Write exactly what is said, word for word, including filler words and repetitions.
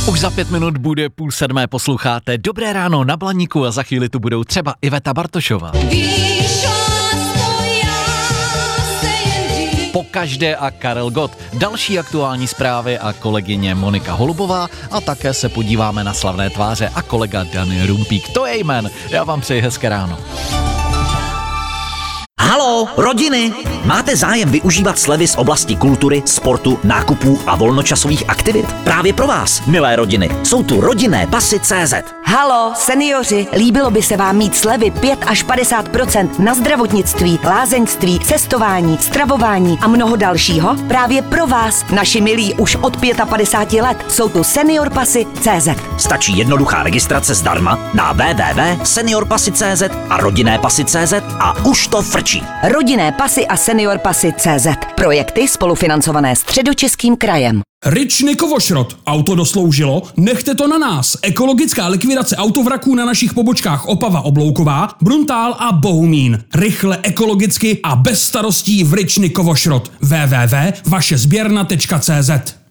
Už za pět minut bude půl sedmé, posloucháte Dobré ráno na Blaníku a za chvíli tu budou třeba Iveta Bartošová. Pokaždé a Karel Gott, další aktuální zprávy a kolegyně Monika Holubová a také se podíváme na slavné tváře a kolega Daniel Rumpík. To je jmen, já vám přeji hezké ráno. Haló, rodiny! Máte zájem využívat slevy z oblasti kultury, sportu, nákupů a volnočasových aktivit? Právě pro vás, milé rodiny, jsou tu rodinné pasy tečka cé zet. Halo, seniori, líbilo by se vám mít slevy pět až padesát procent na zdravotnictví, lázeňství, cestování, stravování a mnoho dalšího? Právě pro vás, naši milí už od padesát pět let, jsou tu senior pasy tečka cé zet. Stačí jednoduchá registrace zdarma na w w w tečka senior pasy tečka cé zet a rodinné pasy tečka cé zet a už to frčí. Rodinné pasy a senior pasy tečka cé zet. Projekty spolufinancované Středočeským krajem. Ryčny Kovošrot. Auto dosloužilo? Nechte to na nás. Ekologická likvidace autovraků na našich pobočkách Opava Oblouková, Bruntál a Bohumín. Rychle, ekologicky a bez starostí v Ryčny Kovošrot. w w w tečka vaše sběrna tečka cé zet.